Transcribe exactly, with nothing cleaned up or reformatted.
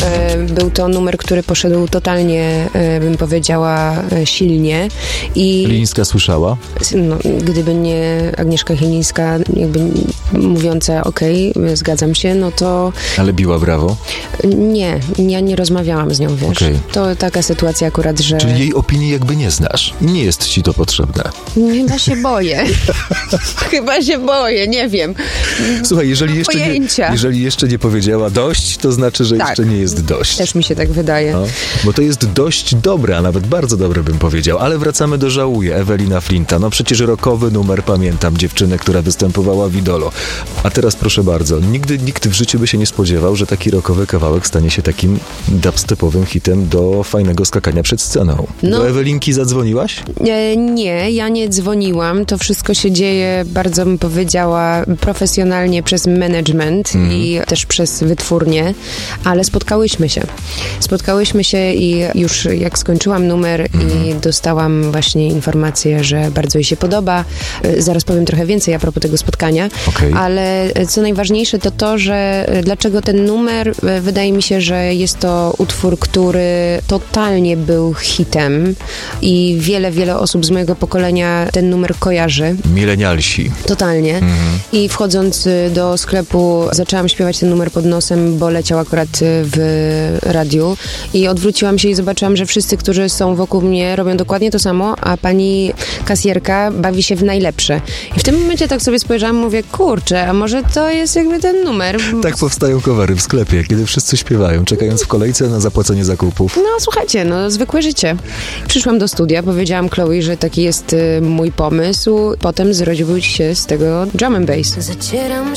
Był to numer, który poszedł totalnie, bym powiedziała, silnie. I Chylińska słyszała? No, gdyby nie Agnieszka Chylińska, jakby mówiąca okej, okay, zgadzam się, no to... Ale biła brawo? Nie, ja nie rozmawiałam z nią, wiesz. Okay. To taka sytuacja akurat, że... Czyli jej opinii jakby nie znasz i nie jest ci to potrzebne. Chyba się boję. Chyba się boję, nie wiem. Słuchaj, jeżeli jeszcze, nie, jeżeli jeszcze nie powiedziała dość, to znaczy, że tak. jeszcze nie jest dość. Też mi się tak wydaje. No, bo to jest dość dobre, a nawet bardzo dobre bym powiedział. Ale wracamy do Żałuję, Ewelina Flinta. No przecież rockowy numer, pamiętam dziewczynę, która występowała w Idolu. A teraz proszę bardzo, nigdy nikt w życiu by się nie spodziewał, że taki rockowy kawałek stanie się takim dubstepowym hitem do fajnego skakania przed sceną. No, do Ewelinki zadzwoniłaś? E, nie, ja nie dzwoniłam. To wszystko się dzieje, bardzo bym powiedziała, profesjonalnie przez management mm. i też przez wytwórnię, ale spotkałyśmy się. Spotkałyśmy się i już jak skończyłam numer mm. i dostałam właśnie informację, że bardzo jej się podoba. Zaraz powiem trochę więcej a propos tego spotkania, okay. ale co najważniejsze to to, że dlaczego ten numer, wydaje mi się, że jest to utwór, który totalnie był hitem i wiele, wiele osób z mojego pokolenia ten numer kojarzy. Milenialsi. Totalnie. Mm. I wchodząc do sklepu zaczęłam śpiewać ten numer pod nosem, bo leciał akurat w radiu i odwróciłam się i zobaczyłam, że wszyscy, którzy są wokół mnie, robią dokładnie to samo, a pani kasjerka bawi się w najlepsze. I w tym momencie tak sobie spojrzałam, mówię, kurczę, a może to jest jakby ten numer. Tak powstają covery w sklepie, kiedy wszyscy śpiewają, czekając w kolejce na zapłacenie zakupów. No słuchajcie, no zwykłe życie. Przyszłam do studia, powiedziałam Chloe, że taki jest y, mój pomysł. Potem zrodził się z tego drum and bass. Zacieram